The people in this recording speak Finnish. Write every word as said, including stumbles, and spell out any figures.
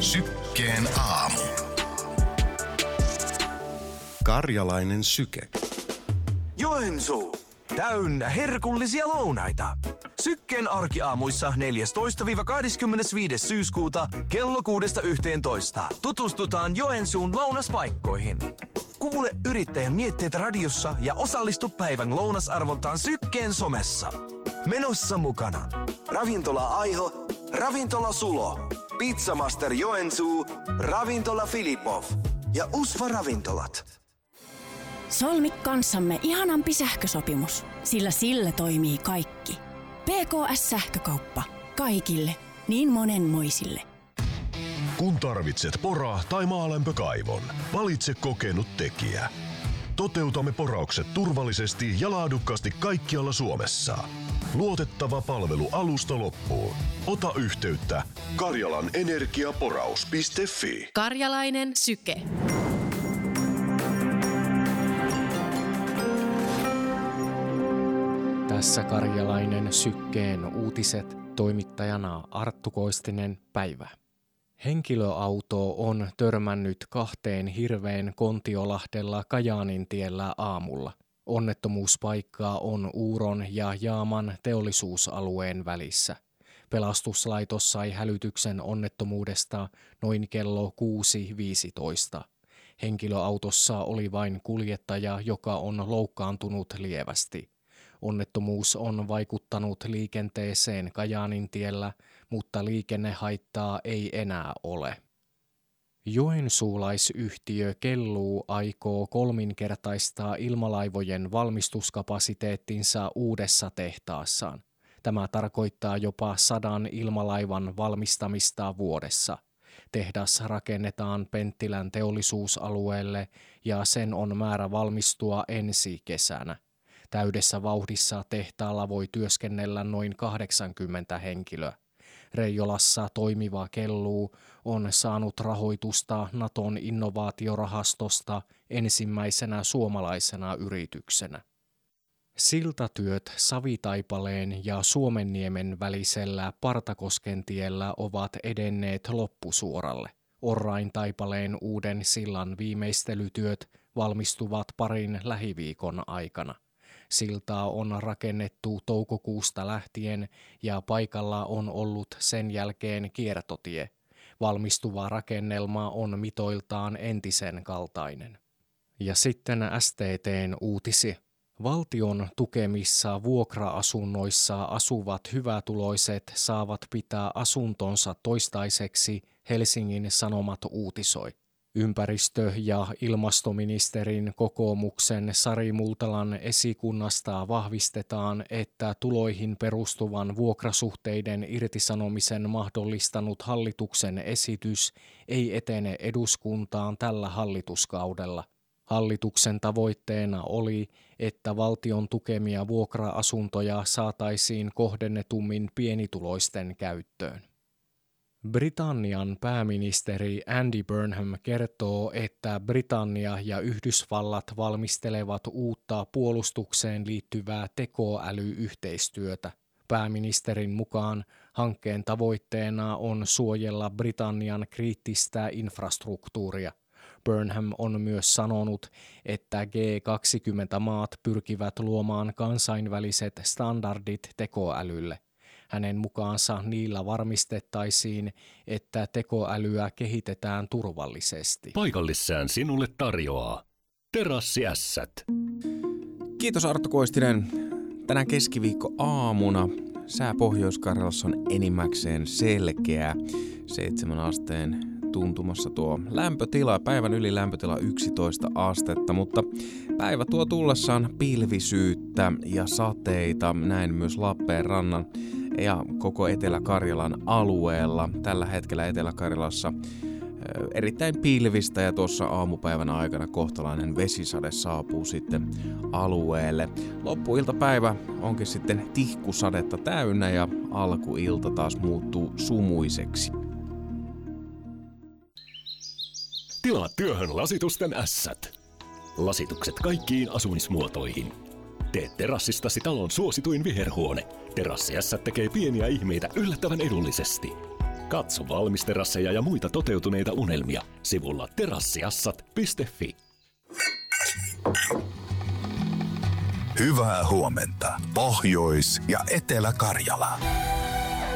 Sykkeen aamu. Karjalainen syke. Joensuu. Täynnä herkullisia lounaita. Sykkeen arkiaamuissa neljästoista kahdeskymmenesviides syyskuuta kello kuudesta yhteentoista. Tutustutaan Joensuun lounaspaikkoihin. Kuule yrittäjän mietteet radiossa ja osallistu päivän lounasarvontaan Sykkeen somessa. Menossa mukana Ravintola Aiho, Ravintola Sulo, Pizzamaster Joensuu, Ravintola Filipov ja Usva Ravintolat. Solmi kanssamme ihanampi sähkösopimus, sillä sillä toimii kaikki. P K S-sähkökauppa. Kaikille. Niin monenmoisille. Kun tarvitset pora- tai maalämpökaivon, valitse kokenut tekijä. Toteutamme poraukset turvallisesti ja laadukkaasti kaikkialla Suomessa. Luotettava palvelu alusta loppuun. Ota yhteyttä karjalanenergiaporaus piste fi. Karjalainen syke. Tässä Karjalainen sykkeen uutiset, toimittajana Arttu Koistinen, päivä. Henkilöauto on törmännyt kahteen hirveen Kontiolahdella Kajaanintiellä aamulla. Onnettomuuspaikka on Uuron ja Jaaman teollisuusalueen välissä. Pelastuslaitos sai hälytyksen onnettomuudesta noin kello kuusi viisitoista. Henkilöautossa oli vain kuljettaja, joka on loukkaantunut lievästi. Onnettomuus on vaikuttanut liikenteeseen Kajaanintiellä, mutta liikennehaittaa ei enää ole. Joensuulaisyhtiö Kelluu aikoo kolminkertaistaa ilmalaivojen valmistuskapasiteettinsa uudessa tehtaassaan. Tämä tarkoittaa jopa sadan ilmalaivan valmistamista vuodessa. Tehdas rakennetaan Penttilän teollisuusalueelle ja sen on määrä valmistua ensi kesänä. Täydessä vauhdissa tehtaalla voi työskennellä noin kahdeksankymmentä henkilöä. Reijolassa toimiva Kelluu on saanut rahoitusta Naton innovaatiorahastosta ensimmäisenä suomalaisena yrityksenä. Siltatyöt Savitaipaleen ja Suomenniemen välisellä Partakoskentiellä ovat edenneet loppusuoralle. Orraintaipaleen uuden sillan viimeistelytyöt valmistuvat parin lähiviikon aikana. Siltaa on rakennettu toukokuusta lähtien ja paikalla on ollut sen jälkeen kiertotie. Valmistuva rakennelma on mitoiltaan entisen kaltainen. Ja sitten S T T:n uutisi. Valtion tukemissa vuokra-asunnoissa asuvat hyvätuloiset saavat pitää asuntonsa toistaiseksi, Helsingin Sanomat uutisoi. Ympäristö- ja ilmastoministerin kokoomuksen Sari Multalan esikunnasta vahvistetaan, että tuloihin perustuvan vuokrasuhteiden irtisanomisen mahdollistanut hallituksen esitys ei etene eduskuntaan tällä hallituskaudella. Hallituksen tavoitteena oli, että valtion tukemia vuokra-asuntoja saataisiin kohdennetummin pienituloisten käyttöön. Britannian pääministeri Andy Burnham kertoo, että Britannia ja Yhdysvallat valmistelevat uutta puolustukseen liittyvää tekoäly-yhteistyötä. Pääministerin mukaan hankkeen tavoitteena on suojella Britannian kriittistä infrastruktuuria. Burnham on myös sanonut, että G kaksikymmentä-maat pyrkivät luomaan kansainväliset standardit tekoälylle. Hänen mukaansa niillä varmistettaisiin, että tekoälyä kehitetään turvallisesti. Paikallissään sinulle tarjoaa Terassiässät. Kiitos Arttu Koistinen. Tänään keskiviikko aamuna sää Pohjois-Karjalassa on enimmäkseen selkeä. Seitsemän asteen tuntumassa tuo lämpötila, päivän yli lämpötila yksitoista astetta, mutta päivä tuo tullessaan pilvisyyttä ja sateita, näin myös Lappeenrannan ja koko Etelä-Karjalan alueella. Tällä hetkellä Etelä-Karjalassa erittäin pilvistä ja tuossa aamupäivän aikana kohtalainen vesisade saapuu sitten alueelle. Loppuiltapäivä onkin sitten tihkusadetta täynnä ja alkuilta taas muuttuu sumuiseksi. Tilaa työhön lasitusten ässät. Lasitukset kaikkiin asumismuotoihin. Tee terassistasi talon suosituin viherhuone. Terassiässät tekee pieniä ihmeitä yllättävän edullisesti. Katso valmisterasseja ja muita toteutuneita unelmia sivulla terassiassat piste fi. Hyvää huomenta, Pohjois- ja Etelä-Karjala.